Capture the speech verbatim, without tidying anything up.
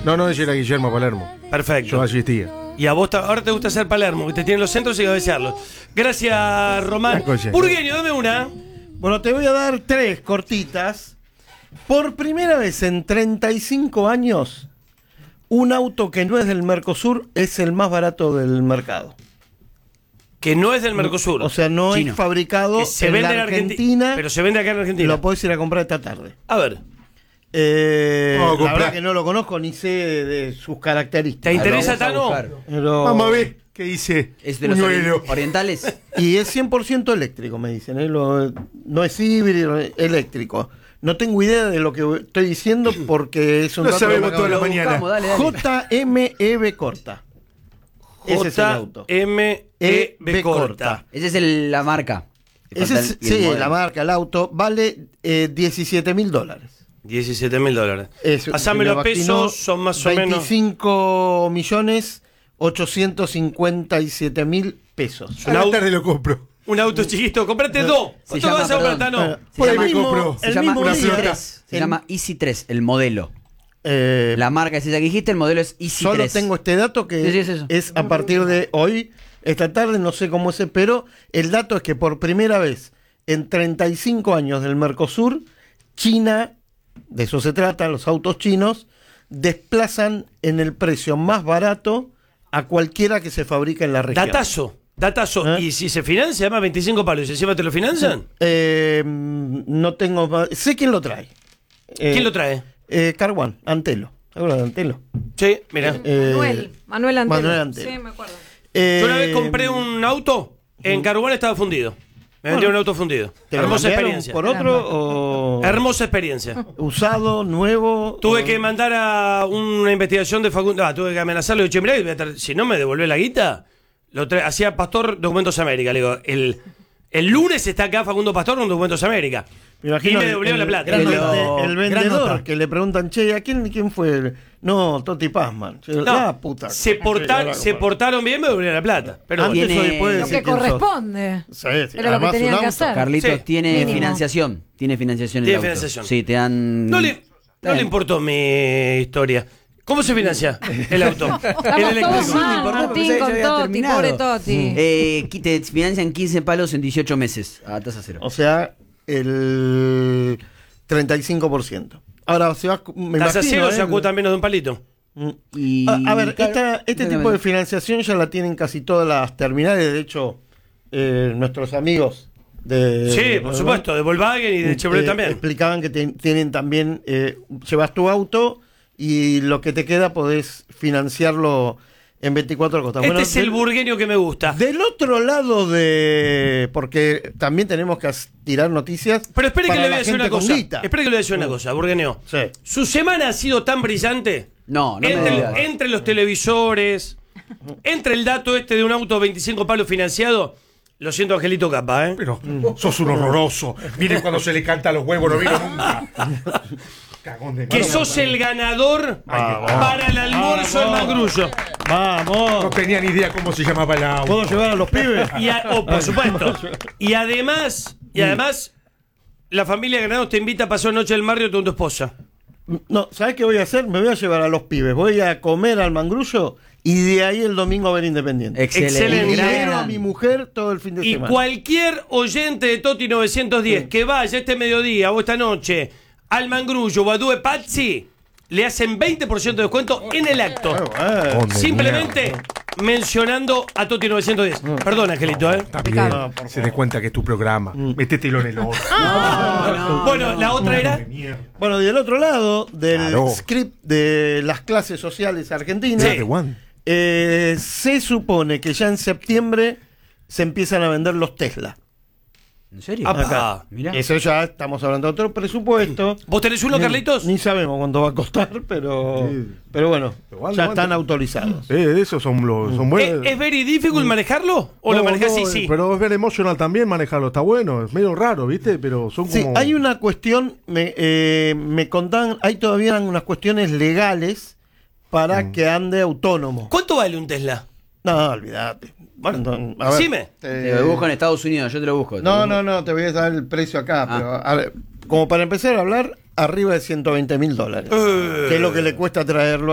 No, no, ese era Guillermo Palermo. Perfecto. Yo asistía. Y a vos ta- ahora te gusta hacer Palermo, que te tienen los centros y cabecearlos. Gracias, Román. Burgueño, dame una. Bueno, te voy a dar tres cortitas. Por primera vez en treinta y cinco años, un auto que no es del Mercosur es el más barato del mercado. Que no es del Mercosur. O sea, no Chino. es fabricado Que se en vende la en Argentina, Argentina, pero se vende acá en Argentina. Lo podés ir a comprar esta tarde. A ver. Eh, Vamos a la comprar. verdad que no lo conozco ni sé de, de sus características. ¿Te interesa, Lo vamos a Tano? buscar. Pero- Vamos a ver qué dice. ¿Es de los Buñuelo. ori- orientales? Y es cien por ciento eléctrico, me dicen. ¿eh? Lo- no es híbrido, es eléctrico. No tengo idea de lo que estoy diciendo porque es un Lo dato sabemos que- toda la Lo mañana. buscamos, dale, dale. J M E B corta. Ese es el auto. J M E B corta. Esa es el- la marca. Ese es, Y el sí, modelo. la marca, el auto, vale eh, diecisiete mil dólares. diecisiete mil dólares. Es- Pasámelo me a pesos, vacunó son más o menos. veinticinco millones ochocientos cincuenta y siete mil pesos. A la tarde lo compro. Un auto chiquito, comprate dos. Se ¿Cuánto llama, vas a comprar, perdón, Tano? eh, Se Pues llama, me compro. se el llama mismo Easy día, tres. Se el- llama Easy tres, el modelo. Eh, La marca es esa que dijiste, el modelo es Easy Solo tres. tengo este dato que Sí, sí, es eso. es a partir de hoy, esta tarde, no sé cómo es, pero el dato es que por primera vez en treinta y cinco años del Mercosur, China, de eso se trata, los autos chinos, desplazan en el precio más barato a cualquiera que se fabrica en la región. Datazo, datazo. ¿Eh? Y si se financia, más veinticinco palos. ¿Y encima te lo financian? Eh, no tengo... ma- Sé quién lo trae. Eh, ¿Quién lo trae? Eh, Carwan, Antelo. ¿Te acuerdas de Antelo? Sí, mira. Eh, Manuel, Manuel Antelo. Manuel Antelo. Sí, me acuerdo. Eh, Yo una vez compré un auto, en Caruana estaba fundido. Me vendió un auto fundido. ¿te lo Hermosa cambiaron experiencia. por otro o Hermosa experiencia. usado, nuevo? Tuve o- que mandar a una investigación de Facundo. Ah, tuve que amenazarlo. Le dije, mirá, voy a tra- si no me devolvé la guita, lo tra- hacía Pastor Documentos América. Le digo, el, el lunes está acá Facundo Pastor con Documentos América. Me imagino y me el- devolvió el- la plata. El, Gran vende- nota. el Gran vendedor nota. que le preguntan, che, ¿a quién, quién fue? No, Toti Pazman. Che, No, la puta. se, portar- se portaron bien, me devolvieron la plata. Pero Antes bueno. Tiene- o después de Lo decir que quién sos. corresponde. Sí, sí, Era lo que además tenían un que auto. hacer. Carlitos Sí, tiene mínimo. financiación. Tiene financiación en Tiene el auto. financiación. Sí, te dan. No le, no le importó mi historia. ¿Cómo se financia el auto? el Estamos todos eléctrico. mal, importaba, Martín, pensé que con ya había Toti, terminado. pobre Toti. Eh, qui- te financian quince palos en dieciocho meses a tasa cero. O sea, el treinta y cinco por ciento. Ahora, se va, me Tasa imagino, cero ¿eh? se acuota menos de un palito. Mm. Y, A, a ver, claro, esta- este exactamente. tipo de financiación ya la tienen casi todas las terminales. De hecho, eh, nuestros amigos de... Sí, por supuesto, de Volkswagen y de Chevrolet eh, también. explicaban que te- tienen también, eh, llevas tu auto y lo que te queda podés financiarlo en veinticuatro costas. Este Bueno, es el del- burgueño que me gusta. Del otro lado de... Porque también tenemos que as- tirar noticias. Pero espere que para le voy la a decir gente una con cosa. guita. Espere que le voy a decir una cosa, burgueño. Sí. Su semana ha sido tan brillante. No, no me entre, digas. entre los televisores, entre el dato este de un auto veinticinco palos financiado. Lo siento, Angelito Capa, ¿eh? Pero sos un horroroso. Miren cuando se le canta a los huevos, no vino nunca. Cagón de Que mierda. sos el ganador Vamos. para el almuerzo del mangrullo. No Vamos. tenía ni idea cómo se llamaba el auto. ¿Puedo llevar a los pibes? Y a- oh, por supuesto. Y además, y además, la familia Granados te invita a pasar noche del Marrio con tu esposa. No, ¿sabes qué voy a hacer? Me voy a llevar a los pibes. Voy a comer al mangrullo y de ahí el domingo a ver Independiente. Excelente. Excelente. Y Gran- libero a mi mujer todo el fin de Y semana. cualquier oyente de Toti novecientos diez que vaya este mediodía o esta noche al Mangrullo o a Due Pazzi, le hacen veinte por ciento de descuento en el acto. Ah, bueno. Simplemente mencionando a Toti novecientos diez. Perdón, Angelito, ¿eh? Está bien. No, por Se dé cuenta que es tu programa. Métetelo en el otro. Bueno, la otra era. Bueno, y del otro lado, del Claro. script de las clases sociales argentinas, Sí. eh, se supone que ya en septiembre se empiezan a vender los Tesla. ¿En serio? Apa. Acá. Mirá. Eso ya estamos hablando de otro presupuesto. ¿Vos tenés uno, Ni- Carlitos? Ni sabemos cuánto va a costar, pero, pero bueno, Igual ya aguanta. están autorizados. Eh, esos son, los, son buenos. ¿Es, es very difficult manejarlo? ¿O lo No, manejás no, y sí? Pero es ver emotional también manejarlo. Está bueno. Es medio raro, ¿viste? Pero son como. Sí, hay una cuestión, me, eh, me contaban, hay todavía unas cuestiones legales para Mm. que ande autónomo. ¿Cuánto vale un Tesla? No, olvídate. Bueno, No, a ver, decime. te- Te lo busco en Estados Unidos, yo te lo busco. te lo No, busco. no, no, te voy a dar el precio acá, Ah. pero a ver, como para empezar a hablar, arriba de ciento veinte mil dólares, Eh. que es lo que le cuesta traerlo